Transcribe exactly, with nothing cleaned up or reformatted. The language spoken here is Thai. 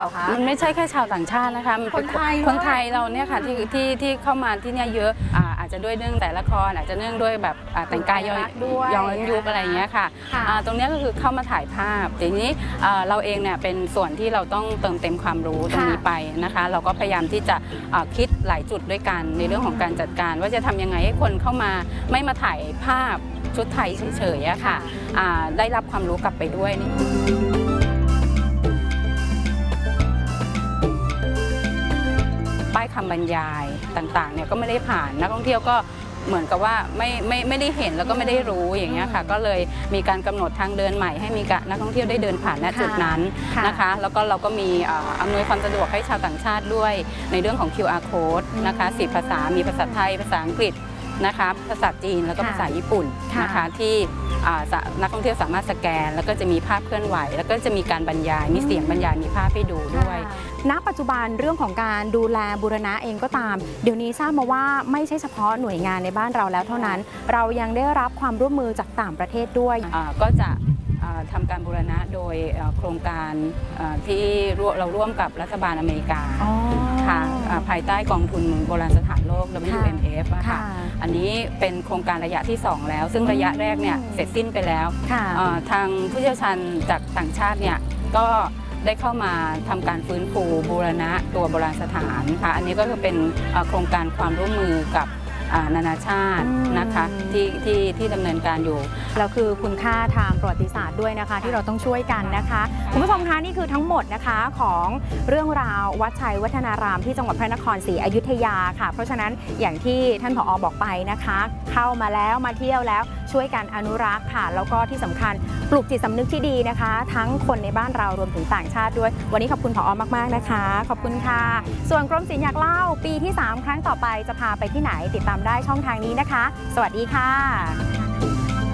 มันไม่ใช่แค่ชาวต่างชาตินะคะมันเป็นคนไทยเราเนี่ยค่ะที่ที่ที่เข้ามาที่เนี่ยเยอะอาจจะด้วยเรื่องแต่ละครอาจจะเนื่องด้วยแบบแต่งกายย้อนยุคอะไรอย่างเงี้ยค่ะตรงนี้ก็คือเข้ามาถ่ายภาพทีนี้เราเองเนี่ยเป็นส่วนที่เราต้องเติมเต็มความรู้ตรงนี้ไปนะคะเราก็พยายามที่จะคิดหลายจุดด้วยกันในเรื่องของการจัดการว่าจะทำยังไงให้คนเข้ามาไม่มาถ่ายภาพชุดไทยเฉยๆค่ะได้รับความรู้กลับไปด้วยนี่ป้ายคำบรรยายต่างๆเนี่ยก็ไม่ได้ผ่านนักท่องเที่ยวก็เหมือนกับว่าไม่ไม่ไม่ได้เห็นแล้วก็ไม่ได้รู้อย่างเงี้ยค่ะก็เลยมีการกำหนดทางเดินใหม่ให้มีนักท่องเที่ยวได้เดินผ่านณจุดนั้นนะคะแล้วก็เราก็มีอำนวยความสะดวกให้ชาวต่างชาติด้วยในเรื่องของ คิว อาร์ Code นะคะสี่ภาษามีภาษาไทยภาษาอังกฤษนะคะภาษาจีนแล้วก็ภาษาญี่ปุ่นนะคะที่นักท่องเที่ยวสามารถสแกนแล้วก็จะมีภาพเคลื่อนไหวแล้วก็จะมีการบรรยายมีเสียงบรรยายมีภาพให้ดูด้วยณปัจจุบันเรื่องของการดูแลบูรณะเองก็ตามเดี๋ยวนี้ทราบมาว่าไม่ใช่เฉพาะหน่วยงานในบ้านเราแล้วเท่านั้นเรายังได้รับความร่วมมือจากต่างประเทศด้วยก็จะทำการบูรณะโดยโครงการที่เราร่วมกับรัฐบาลอเมริกาค่ะภายใต้กองทุนโบราณสถานโลก ดับเบิลยู เอ็ม เอฟ ค่ะอันนี้เป็นโครงการระยะที่สองแล้วซึ่งระยะแรกเนี่ยเสร็จสิ้นไปแล้วทางผู้เชี่ยวชาญจากต่างชาติเนี่ยก็ได้เข้ามาทำการฟื้นฟูบูรณะตัวโบราณสถานค่ะอันนี้ก็คือเป็นโครงการความร่วมมือกับนานาชาตินะคะที่ที่ที่ดำเนินการอยู่แล้วคือคุณค่าทางประวัติศาสตร์ด้วยนะคะที่เราต้องช่วยกันนะคะคุณผู้ชมคะนี่คือทั้งหมดนะคะของเรื่องราววัดชัยวัฒนารามที่จังหวัดพระนครศรีอยุธยาค่ะเพราะฉะนั้นอย่างที่ท่านผอ.บอกไปนะคะเข้ามาแล้วมาเที่ยวแล้วช่วยกันอนุรักษ์ค่ะแล้วก็ที่สำคัญปลูกจิตสำนึกที่ดีนะคะทั้งคนในบ้านเรารวมถึงต่างชาติด้วยวันนี้ขอบคุณผอ.มากๆนะคะขอบคุณค่ะส่วนกรมศิลป์อยากเล่าปีที่สามครั้งต่อไปจะพาไปที่ไหนติดตามได้ช่องทางนี้นะคะสวัสดีค่ะ